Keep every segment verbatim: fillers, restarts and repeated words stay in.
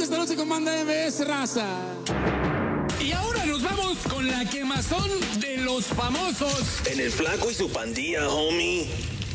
esta noche con Banda M S, raza. Y ahora nos vamos con la quemazón de los famosos. En el Flaco y su pandilla, homie.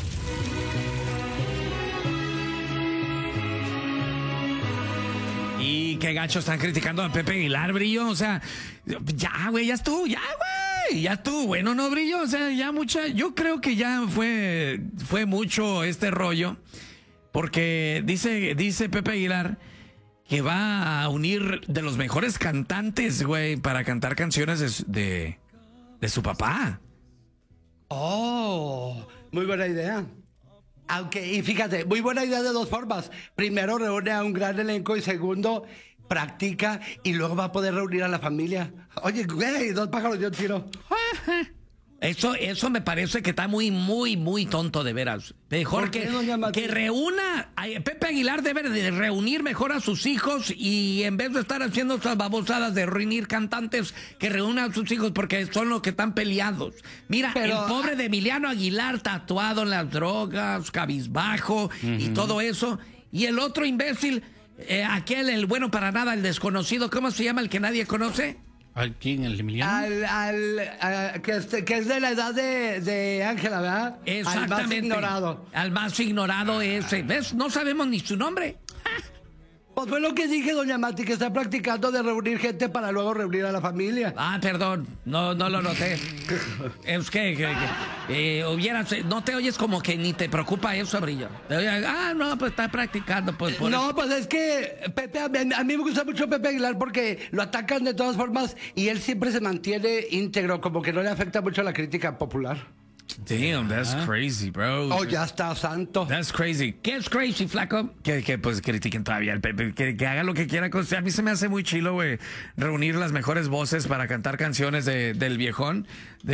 Y qué gacho están criticando a Pepe Aguilar, Brillo. O sea, ya, güey, ya estuvo, ya, güey. Ya estuvo, bueno, ¿no, Brillo? O sea, ya mucha. Yo creo que ya fue, fue mucho este rollo. Porque dice, dice Pepe Aguilar que va a unir de los mejores cantantes, güey, para cantar canciones de, de, de su papá. Oh, muy buena idea. Aunque, y fíjate, muy buena idea de dos formas. Primero, reúne a un gran elenco y segundo, practica y luego va a poder reunir a la familia. Oye, güey, dos pájaros de un tiro. Eso, eso me parece que está muy, muy, muy tonto de veras. Mejor que, que reúna. A, Pepe Aguilar debe de reunir mejor a sus hijos y en vez de estar haciendo estas babosadas de reunir cantantes, que reúna a sus hijos porque son los que están peleados. Mira, Pero, el pobre de Emiliano Aguilar tatuado en las drogas, cabizbajo uh-huh. y todo eso. Y el otro imbécil, eh, aquel, el bueno para nada, el desconocido, ¿cómo se llama el que nadie conoce? ¿Al quién? ¿El Emiliano? Al, al, al que, es, que es de la edad de Ángela, ¿verdad? Exactamente. Al más ignorado. Al más ignorado ese. ¿Ves? No sabemos ni su nombre. Pues fue lo que dije, doña Mati, que está practicando de reunir gente para luego reunir a la familia. Ah, perdón, no, no lo noté. Es que, que, que eh, hubieras, no te oyes como que ni te preocupa eso, Brillo. Te oyes, ah, no, pues está practicando. Pues, por no, eso. Pues es que Pepe, a mí, a mí me gusta mucho Pepe Aguilar porque lo atacan de todas formas y él siempre se mantiene íntegro, como que no le afecta mucho la crítica popular. Damn, that's ah. crazy, bro. Oh, ya está santo. That's crazy. ¿Qué es crazy, flaco? Que, que pues critiquen todavía al Pepe, que, que haga lo que quiera. O sea, a mí se me hace muy chilo, güey, reunir las mejores voces para cantar canciones de, del viejón,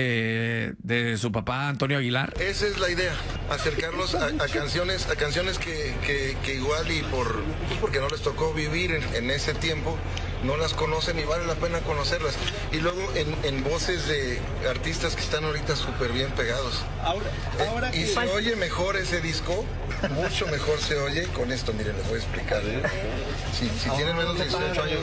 de, de su papá Antonio Aguilar. Esa es la idea, acercarlos a, a canciones, a canciones que, que, que igual y por pues porque no les tocó vivir en, en ese tiempo, no las conocen y vale la pena conocerlas. Y luego en, en voces de artistas que están ahorita súper bien pegados. Ahora, ahora eh, y se oye mejor ese disco, mucho mejor se oye con esto. Miren, les voy a explicar. Si, si tienen menos de dieciocho años,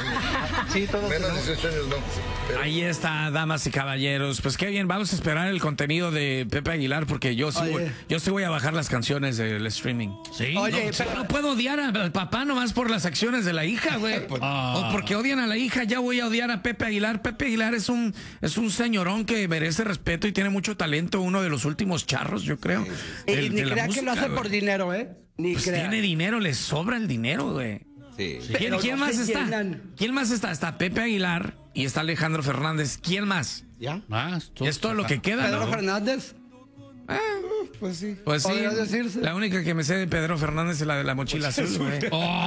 no. Sí, todos menos de dieciocho años, no. Pero... Ahí está, damas y caballeros. Pues qué bien, vamos a esperar el contenido de Pepe Aguilar porque yo sí, voy, yo sí voy a bajar las canciones del streaming. Sí. Oye, no, pero no puedo odiar al papá nomás por las acciones de la hija, güey. Oh. O porque odian a la hija, ya voy a odiar a Pepe Aguilar. Pepe Aguilar es un, es un señorón que merece respeto y tiene mucho talento, uno de los últimos charros, yo creo. Y, y ni crea que lo hace por dinero, ¿eh? Ni pues crea. Tiene dinero, le sobra el dinero, güey. Sí. ¿Quién, ¿quién no más está? Llenan. ¿Quién más está? Está Pepe Aguilar y está Alejandro Fernández. ¿Quién más? ¿Ya? Más. Es todo lo que queda, Pedro ¿no? Fernández. Ah, pues sí. Pues sí. Decirse. La única que me sé de Pedro Fernández es la de la mochila azul, güey.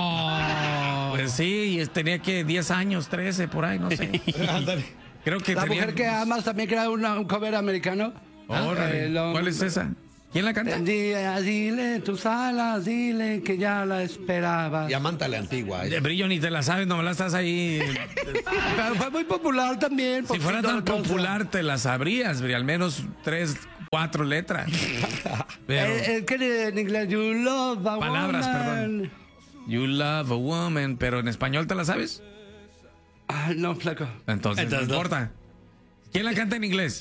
Oh, pues sí, tenía que diez años, trece, por ahí, no sé. Creo que La tenía... mujer que amas también crea una, un cover americano. Órale. Eh, ¿Cuál es esa? ¿Quién la canta? Dile, dile tus alas, dile que ya la esperaba. Y Amanta la antigua. De Brillo ni te la sabes, no me la estás ahí. Pero fue muy popular también. Si fuera tan popular, te la sabrías, Brillo. Al menos tres, cuatro letras. Pero... Es eh, que en inglés, you love a Palabras, woman. perdón. You love a woman, pero en español te la sabes. Ah, no, flaco. Entonces, Entonces no no. importa. ¿Quién la canta en inglés?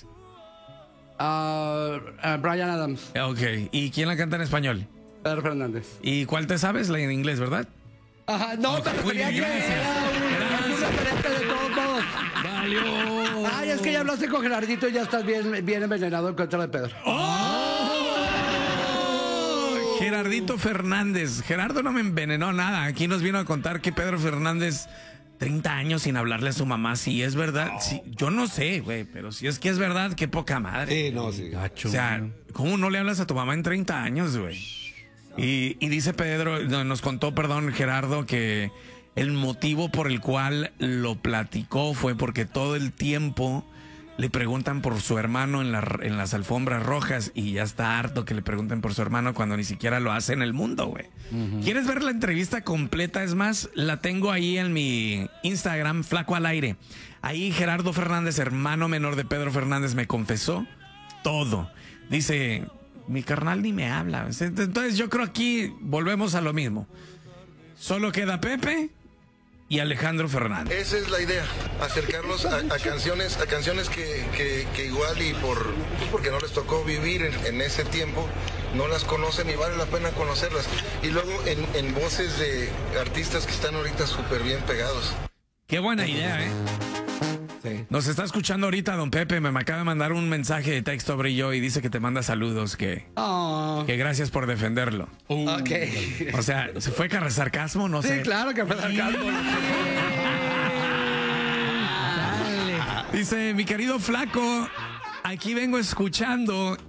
Uh, uh, Bryan Adams. Ok. ¿Y quién la canta en español? Pedro Fernández. ¿Y cuál te sabes? La en inglés, ¿verdad? Ajá, no, Ok, pero muy quería bien, que gracias. era un, un referente de todos modos. Valió. Ay, es que ya hablaste con Gerardito y ya estás bien, bien envenenado en contra de Pedro. ¡Oh! Gerardito Fernández. Gerardo no me envenenó nada. Aquí nos vino a contar que Pedro Fernández... treinta años sin hablarle a su mamá, si es verdad, sí, yo no sé, güey, pero si es que es verdad, qué poca madre. Sí, no, sí. O sea, ¿cómo no le hablas a tu mamá en treinta años, güey? Y, y dice Pedro, no, nos contó, perdón, Gerardo, que el motivo por el cual lo platicó fue porque todo el tiempo le preguntan por su hermano en, la, en las alfombras rojas y ya está harto que le pregunten por su hermano cuando ni siquiera lo hace en el mundo, güey. Uh-huh. ¿Quieres ver la entrevista completa? Es más, la tengo ahí en mi Instagram, Flaco al Aire. Ahí Gerardo Fernández, hermano menor de Pedro Fernández, me confesó todo. Dice, mi carnal ni me habla. Entonces yo creo aquí volvemos a lo mismo. Solo queda Pepe y Alejandro Fernández. Esa es la idea, acercarlos a, a canciones, a canciones que, que, que igual y por pues porque no les tocó vivir en, en ese tiempo, no las conocen y vale la pena conocerlas. Y luego en, en voces de artistas que están ahorita súper bien pegados. Qué buena idea, ¿eh? Sí. Nos está escuchando ahorita don Pepe, me acaba de mandar un mensaje de texto, Brillo, y dice que te manda saludos, que, Oh, que gracias por defenderlo. ok. O sea, ¿se fue car- sarcasmo? No Sí, sé. claro que fue sarcasmo. Dice, mi querido flaco, aquí vengo escuchando.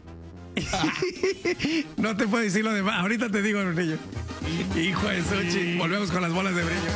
No te puedo decir lo demás. Ahorita te digo, Brillo. Hijo de Xochitl, volvemos con las bolas de Brillo.